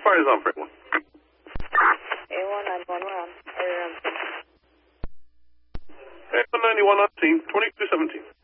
inquiry is on for A1. A1 911. A191 on scene, 2217.